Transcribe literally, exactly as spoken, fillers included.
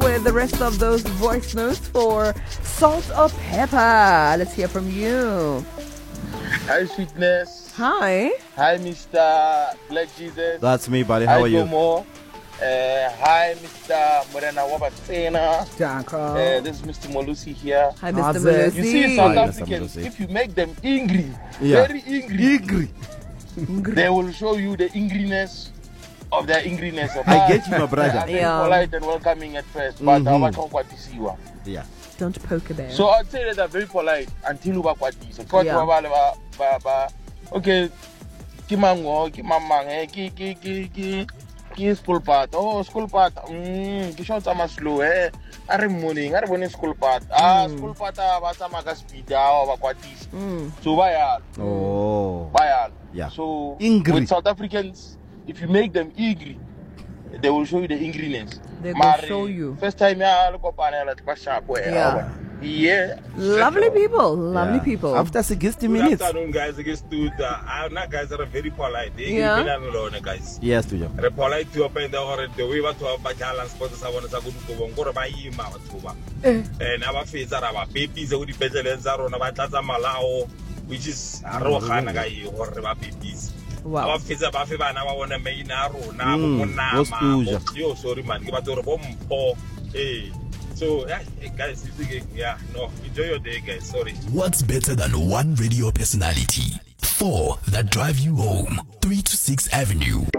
with the rest of those voice notes for Salt or Pepper. Let's hear from you. Hi, Sweetness. Hi. Hi, Mister Black Jesus. That's me, buddy. How Hi, are you? Gomo. Uh, hi, Mister Morena Wabatsena. Uh, this is Mister Molusi here. Hi, Mister Molusi. You see, South Hi, Africans, if you make them angry, Yeah. very angry, they will show you the angriness of their angriness. I get you, my brother. They are very Yeah. polite and welcoming at first, but Mhm. Yeah. Don't poke a bear. so I'd say that they're very polite until uba kwatisa. Yeah. Ba ba ba. Okay, ki mango, ki mamang, ki ki ki ki ki school part. Oh, school part. Hmm, ki shot ama slow eh. Are morning, are bone school part. Ah, school part ah ba sama ka speed ah ba kwatisa. Mm. So bayal, Oh. bayal. Yeah. So Angry. with South Africans, if you make them angry, they will show you the angriness. They will Mari, show you. First time ya look up and like sharp way. Yeah. Yeah. Lovely people. Lovely Yeah. people. After sixty Good minutes. afternoon, guys. I guess to the uh, not guys that are very polite. They Yeah. yeah. alone, guys. Yes, to you. They're polite to open the or the way to have balance for the Savannah Sagun to go by him out and our face are our babies who depend on about Malao, which is a Rohana guy or babies. Wow. Our face about Fibana, I want to make Naro Mm, what's now. Yo, sorry, man. Give us a bomb. Hey. So, yeah, guys, yeah, no, enjoy your day, guys. Sorry. What's better than one radio personality? Four that drive you home. Three to six Avenue.